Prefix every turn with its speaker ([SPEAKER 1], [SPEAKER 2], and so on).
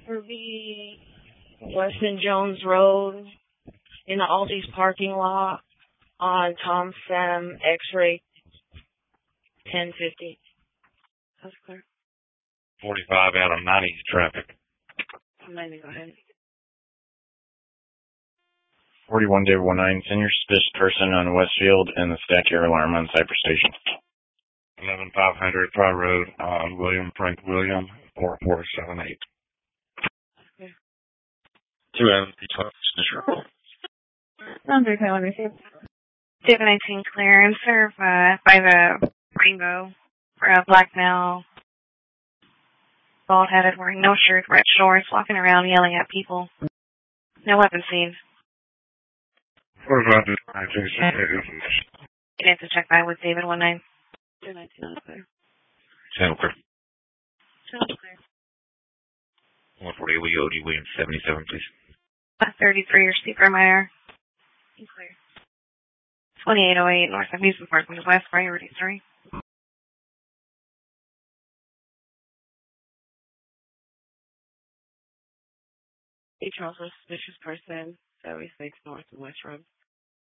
[SPEAKER 1] Be Weston Jones Road in the Aldi's parking lot on Tom Sam X-ray 1050. That's clear.
[SPEAKER 2] 45 out of 90 traffic.
[SPEAKER 1] 90, go ahead.
[SPEAKER 2] 41 David 19, send your suspicious person on Westfield and the statue alarm on Cypress Station. 11500 Fry Road on William Frank William 4478.
[SPEAKER 1] Okay.
[SPEAKER 2] 2 Evans P12, District.
[SPEAKER 1] Sounds okay, let me see.
[SPEAKER 3] David 19 clear and serve by the Rainbow for a black male, bald-headed, wearing no shirt, red shorts, walking around yelling at people. No weapon seen.
[SPEAKER 2] What about this?
[SPEAKER 3] You have to check by with David 19.
[SPEAKER 1] David 19 on clear.
[SPEAKER 2] Sound clear.
[SPEAKER 1] Sounds clear.
[SPEAKER 2] 140 Lee Williams 77, please.
[SPEAKER 3] 33 or Steve Meyer.
[SPEAKER 1] Clear.
[SPEAKER 3] 2808 North Amusement Park, West, priority 3.
[SPEAKER 1] Each also suspicious person, 76 North and West Road.